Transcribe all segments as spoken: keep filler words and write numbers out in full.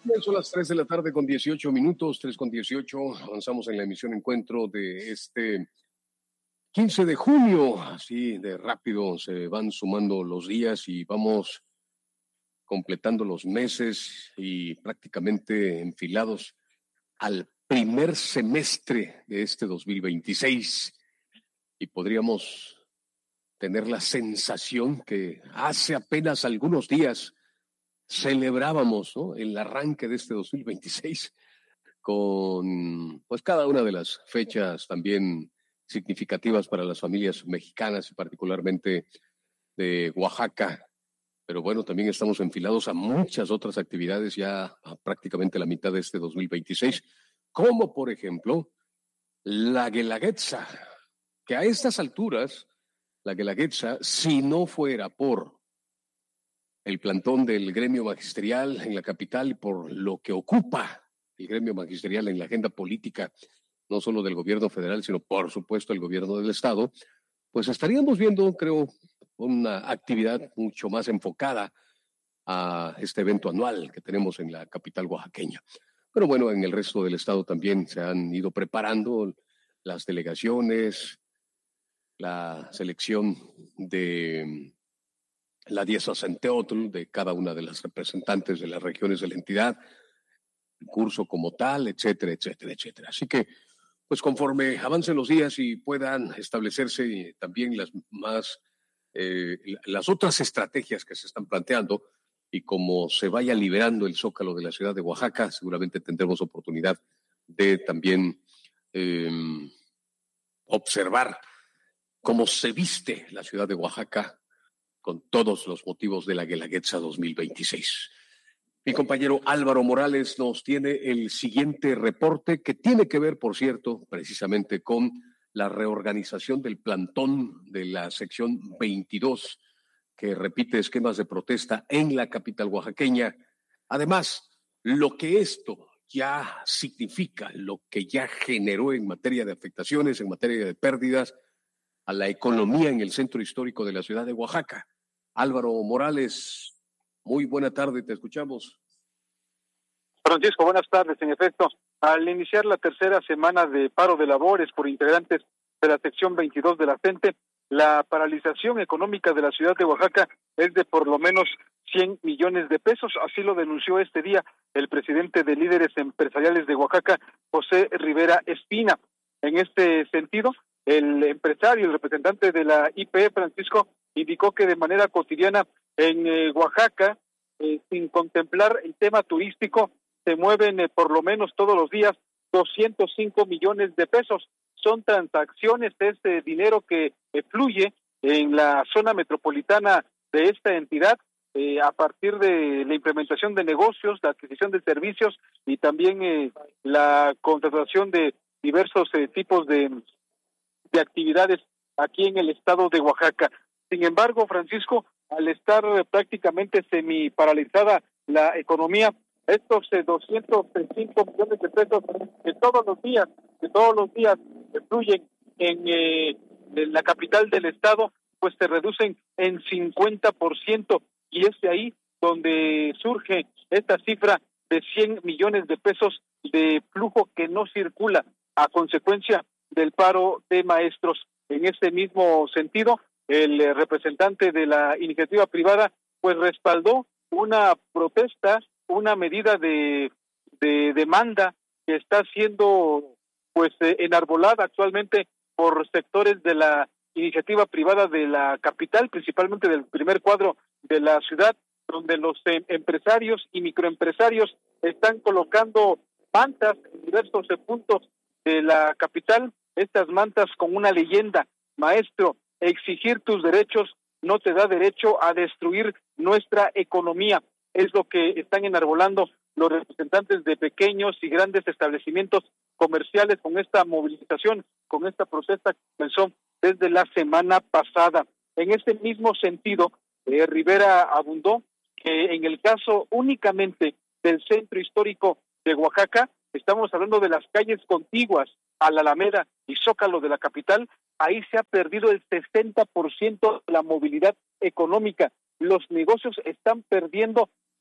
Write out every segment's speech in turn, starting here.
Bien, son las tres de la tarde con dieciocho minutos, tres con dieciocho. Avanzamos en la emisión Encuentro de este quince de junio. Así de rápido se van sumando los días y vamos completando los meses y prácticamente enfilados al primer semestre de este dos mil veintiséis. Y podríamos tener la sensación que hace apenas algunos días celebrábamos, ¿no?, el arranque de este dos mil veintiséis con pues cada una de las fechas también significativas para las familias mexicanas y particularmente de Oaxaca. Pero bueno, también estamos enfilados a muchas otras actividades ya a prácticamente la mitad de este dos mil veintiséis, como por ejemplo la Guelaguetza, que a estas alturas la Guelaguetza, si no fuera por el plantón del gremio magisterial en la capital y por lo que ocupa el gremio magisterial en la agenda política, no solo del gobierno federal, sino por supuesto el gobierno del estado, pues estaríamos viendo, creo, una actividad mucho más enfocada a este evento anual que tenemos en la capital oaxaqueña. Pero bueno, en el resto del estado también se han ido preparando las delegaciones, la selección de la Diez-Acenteotl de cada una de las representantes de las regiones de la entidad, el curso como tal, etcétera, etcétera, etcétera. Así que, pues conforme avancen los días y puedan establecerse también las más, eh, las otras estrategias que se están planteando y como se vaya liberando el zócalo de la ciudad de Oaxaca, seguramente tendremos oportunidad de también eh, observar cómo se viste la ciudad de Oaxaca con todos los motivos de la Guelaguetza dos mil veintiséis. Mi compañero Álvaro Morales nos tiene el siguiente reporte que tiene que ver, por cierto, precisamente con la reorganización del plantón de la sección veintidós, que repite esquemas de protesta en la capital oaxaqueña. Además, lo que esto ya significa, lo que ya generó en materia de afectaciones, en materia de pérdidas a la economía en el centro histórico de la ciudad de Oaxaca. Álvaro Morales, muy buena tarde, te escuchamos. Francisco, buenas tardes. En efecto, al iniciar la tercera semana de paro de labores por integrantes de la sección veintidós de la CENTE, la paralización económica de la ciudad de Oaxaca es de por lo menos cien millones de pesos. Así lo denunció este día el presidente de Líderes Empresariales de Oaxaca, José Rivera Espina. En este sentido, el empresario, el representante de la I P E, Francisco, indicó que de manera cotidiana en eh, Oaxaca, eh, sin contemplar el tema turístico, se mueven eh, por lo menos todos los días doscientos cinco millones de pesos. Son transacciones, es eh, dinero que eh, fluye en la zona metropolitana de esta entidad eh, a partir de la implementación de negocios, la adquisición de servicios y también eh, la contratación de diversos eh, tipos de, de actividades aquí en el estado de Oaxaca. Sin embargo, Francisco, al estar prácticamente semi paralizada la economía, estos eh, doscientos cinco millones de pesos que todos los días, que todos los días fluyen en, eh, en la capital del estado, pues se reducen en cincuenta por ciento y es de ahí donde surge esta cifra de cien millones de pesos de flujo que no circula a consecuencia del paro de maestros. En este mismo sentido, el eh, representante de la iniciativa privada pues respaldó una protesta, una medida de, de demanda que está siendo pues eh, enarbolada actualmente por sectores de la iniciativa privada de la capital, principalmente del primer cuadro de la ciudad, donde los eh, empresarios y microempresarios están colocando mantas en diversos eh, puntos de la capital, estas mantas con una leyenda: maestro, exigir tus derechos no te da derecho a destruir nuestra economía. Es lo que están enarbolando los representantes de pequeños y grandes establecimientos comerciales con esta movilización, con esta protesta que comenzó desde la semana pasada. En este mismo sentido, eh, Rivera abundó que en el caso únicamente del centro histórico de Oaxaca, estamos hablando de las calles contiguas a la Alameda y Zócalo de la capital, ahí se ha perdido el sesenta por ciento de la movilidad económica. Los negocios están perdiendo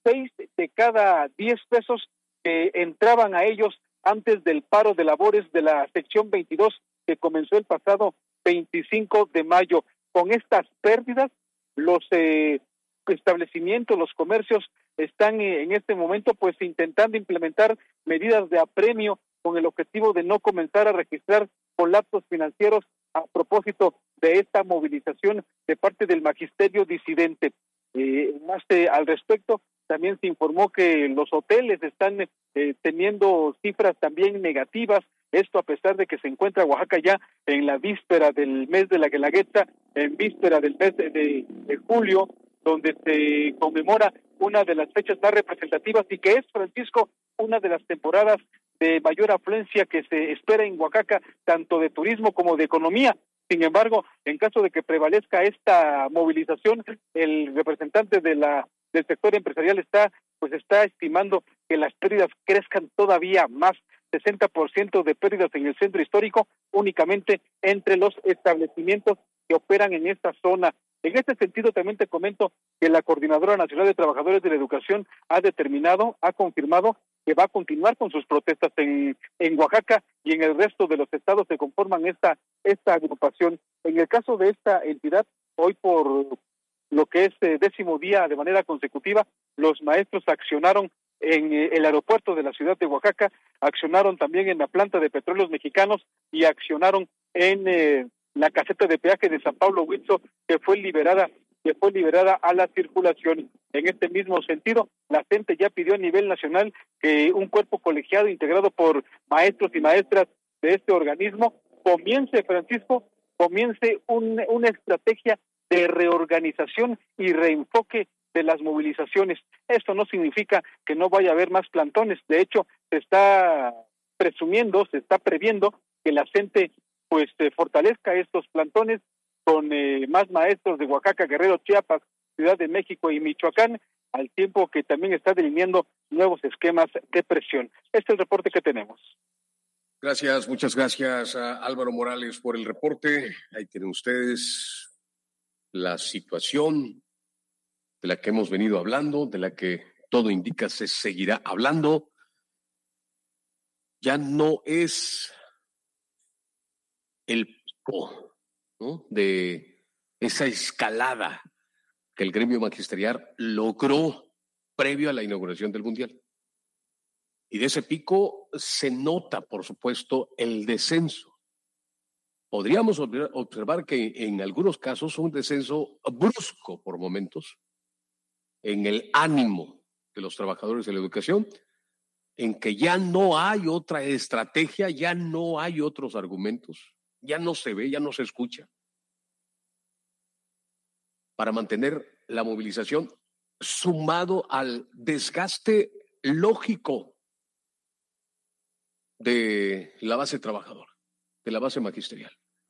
seis de cada diez pesos que entraban a ellos antes del paro de labores de la sección veintidós que comenzó el pasado veinticinco de mayo. Con estas pérdidas, los eh, establecimientos, los comercios están eh, en este momento pues intentando implementar medidas de apremio con el objetivo de no comenzar a registrar colapsos financieros a propósito de esta movilización de parte del magisterio disidente. Eh, más eh, al respecto, también se informó que los hoteles están eh, teniendo cifras también negativas, esto a pesar de que se encuentra Oaxaca ya en la víspera del mes de la Guelaguetza, en víspera del mes de, de, de julio, donde se conmemora una de las fechas más representativas y que es, Francisco, una de las temporadas de mayor afluencia que se espera en Oaxaca, tanto de turismo como de economía. Sin embargo, en caso de que prevalezca esta movilización, el representante de la del sector empresarial está pues está estimando que las pérdidas crezcan todavía más, sesenta por ciento de pérdidas en el centro histórico, únicamente entre los establecimientos que operan en esta zona. En este sentido, también te comento que la Coordinadora Nacional de Trabajadores de la Educación ha determinado, ha confirmado que va a continuar con sus protestas en, en Oaxaca y en el resto de los estados que conforman esta, esta agrupación. En el caso de esta entidad, hoy por lo que es eh, décimo día de manera consecutiva, los maestros accionaron en eh, el aeropuerto de la ciudad de Oaxaca, accionaron también en la planta de petróleos mexicanos y accionaron en eh, la caseta de peaje de San Pablo Huitzo, que fue liberada que fue liberada a la circulación. En este mismo sentido, la gente ya pidió a nivel nacional que un cuerpo colegiado integrado por maestros y maestras de este organismo comience, Francisco, comience un, una estrategia de reorganización y reenfoque de las movilizaciones. Esto no significa que no vaya a haber más plantones. De hecho, se está presumiendo, se está previendo que la gente pues eh, fortalezca estos plantones con eh, más maestros de Oaxaca, Guerrero, Chiapas, Ciudad de México y Michoacán, al tiempo que también está delineando nuevos esquemas de presión. Este es el reporte que tenemos. Gracias, muchas gracias a Álvaro Morales por el reporte. Ahí tienen ustedes la situación de la que hemos venido hablando, de la que todo indica se seguirá hablando. Ya no es el pico, ¿no?, de esa escalada que el gremio magisterial logró previo a la inauguración del Mundial. Y de ese pico se nota, por supuesto, el descenso. Podríamos observar que en algunos casos un descenso brusco por momentos en el ánimo de los trabajadores de la educación, en que ya no hay otra estrategia, ya no hay otros argumentos, ya no se ve, ya no se escucha para mantener la movilización, sumado al desgaste lógico de la base trabajadora, de la base magisterial.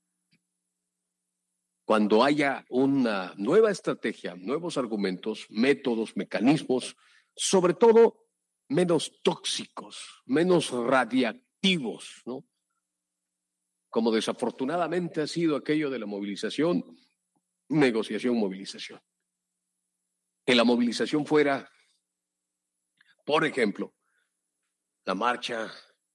Cuando haya una nueva estrategia, nuevos argumentos, métodos, mecanismos, sobre todo menos tóxicos, menos radiactivos, ¿no?, como desafortunadamente ha sido aquello de la movilización, negociación, movilización. Que la movilización fuera, por ejemplo, la marcha,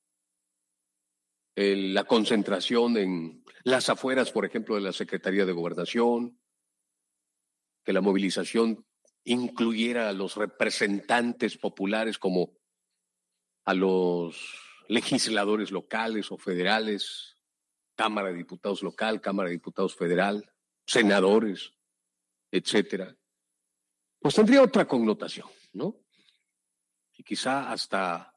el, la concentración en las afueras, por ejemplo, de la Secretaría de Gobernación, que la movilización incluyera a los representantes populares como a los legisladores locales o federales, Cámara de Diputados local, Cámara de Diputados federal, senadores, etcétera, pues tendría otra connotación, ¿no? Y quizá hasta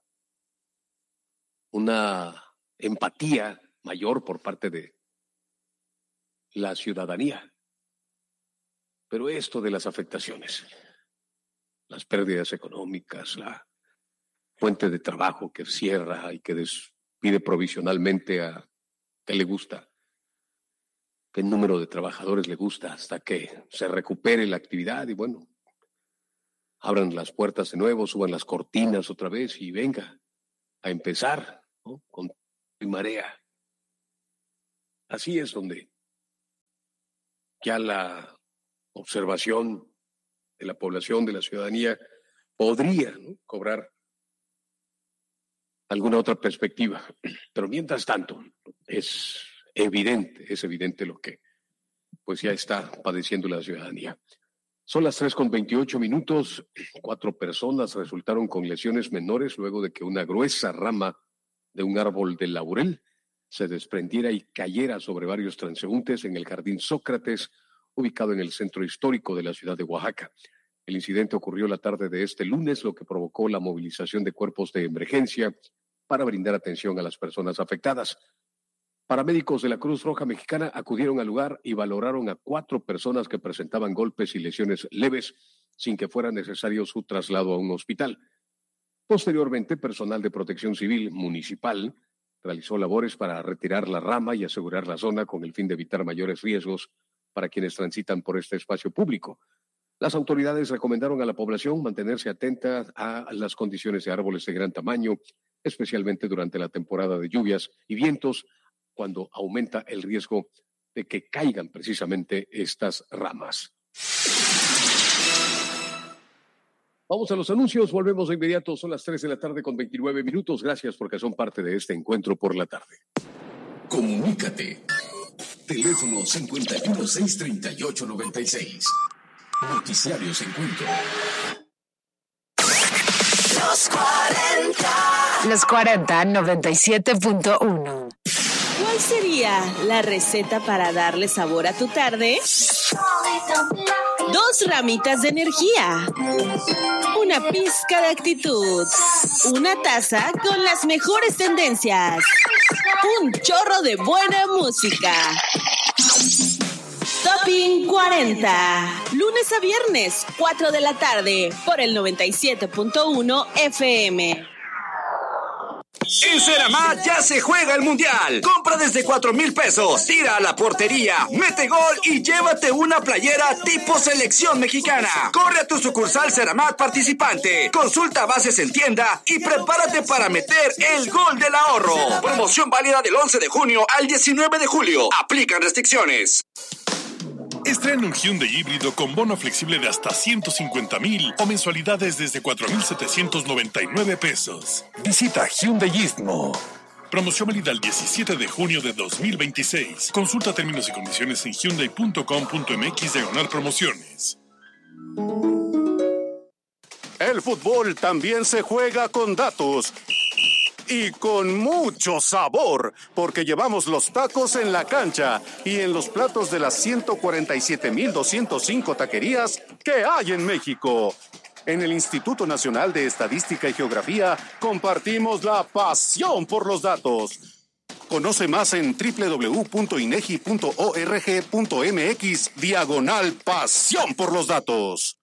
una empatía mayor por parte de la ciudadanía. Pero esto de las afectaciones, las pérdidas económicas, la fuente de trabajo que cierra y que despide provisionalmente a que le gusta, qué número de trabajadores le gusta hasta que se recupere la actividad y bueno, abran las puertas de nuevo, suban las cortinas otra vez y venga a empezar, ¿no?, con marea. Así es donde ya la observación de la población, de la ciudadanía, podría, ¿no?, cobrar alguna otra perspectiva. Pero mientras tanto, es evidente, es evidente lo que pues ya está padeciendo la ciudadanía. Son las tres con veintiocho minutos. Cuatro personas resultaron con lesiones menores luego de que una gruesa rama de un árbol de laurel se desprendiera y cayera sobre varios transeúntes en el Jardín Sócrates, ubicado en el centro histórico de la ciudad de Oaxaca. El incidente ocurrió la tarde de este lunes, lo que provocó la movilización de cuerpos de emergencia para brindar atención a las personas afectadas. Paramédicos de la Cruz Roja Mexicana acudieron al lugar y valoraron a cuatro personas que presentaban golpes y lesiones leves sin que fuera necesario su traslado a un hospital. Posteriormente, personal de Protección Civil Municipal realizó labores para retirar la rama y asegurar la zona con el fin de evitar mayores riesgos para quienes transitan por este espacio público. Las autoridades recomendaron a la población mantenerse atenta a las condiciones de árboles de gran tamaño, especialmente durante la temporada de lluvias y vientos, cuando aumenta el riesgo de que caigan precisamente estas ramas. Vamos a los anuncios, volvemos de inmediato, son las tres de la tarde con veintinueve minutos. Gracias porque son parte de este encuentro por la tarde. Comunícate. Teléfono cincuenta y uno, seiscientos treinta y ocho, noventa y seis. Noticiarios Encuentro. Los cuarenta. Los cuarenta, noventa y siete punto uno. ¿Cuál sería la receta para darle sabor a tu tarde? Dos ramitas de energía, una pizca de actitud, una taza con las mejores tendencias, un chorro de buena música. Topping cuarenta, lunes a viernes, cuatro de la tarde, por el noventa y siete punto uno F M. En Ceramat ya se juega el Mundial. Compra desde cuatro mil pesos, tira a la portería, mete gol y llévate una playera tipo selección mexicana. Corre a tu sucursal Ceramat participante, consulta bases en tienda y prepárate para meter el gol del ahorro. Promoción válida del once de junio al diecinueve de julio. Aplican restricciones. Estrena un Hyundai híbrido con bono flexible de hasta ciento cincuenta mil o mensualidades desde cuatro mil setecientos noventa y nueve pesos. Visita Hyundai Istmo. Promoción válida el diecisiete de junio de dos mil veintiséis. Consulta términos y condiciones en hyundai punto com punto m x diagonal promociones. El fútbol también se juega con datos. Y con mucho sabor, porque llevamos los tacos en la cancha y en los platos de las ciento cuarenta y siete mil doscientos cinco taquerías que hay en México. En el Instituto Nacional de Estadística y Geografía compartimos la pasión por los datos. Conoce más en doble u doble u doble u punto inegi punto org punto m x diagonal pasión por los datos.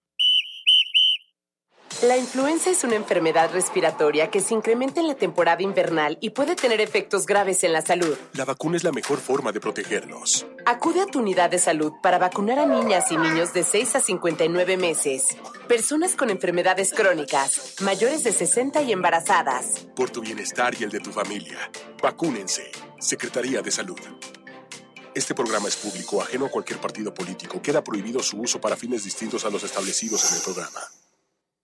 La influenza es una enfermedad respiratoria que se incrementa en la temporada invernal y puede tener efectos graves en la salud. La vacuna es la mejor forma de protegernos. Acude a tu unidad de salud para vacunar a niñas y niños de seis a cincuenta y nueve meses, personas con enfermedades crónicas, mayores de sesenta y embarazadas. Por tu bienestar y el de tu familia, vacúnense. Secretaría de Salud. Este programa es público, ajeno a cualquier partido político. Queda prohibido su uso para fines distintos a los establecidos en el programa.